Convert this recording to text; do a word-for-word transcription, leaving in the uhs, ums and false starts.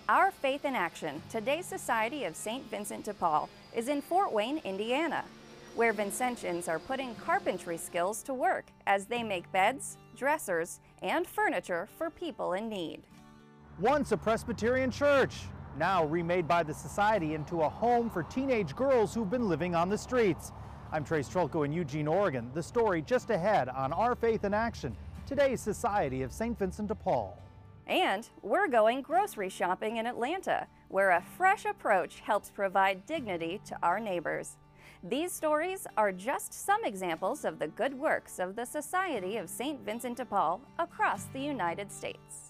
Our Faith in Action, today's Society of Saint Vincent de Paul, is in Fort Wayne, Indiana, where Vincentians are putting carpentry skills to work as they make beds, dressers, and furniture for people in need. Once a Presbyterian church, now remade by the Society into a home for teenage girls who've been living on the streets. I'm Trace Trulko in Eugene, Oregon. The story just ahead on Our Faith in Action, today's Society of Saint Vincent de Paul. And we're going grocery shopping in Atlanta, where a fresh approach helps provide dignity to our neighbors. These stories are just some examples of the good works of the Society of Saint Vincent de Paul across the United States.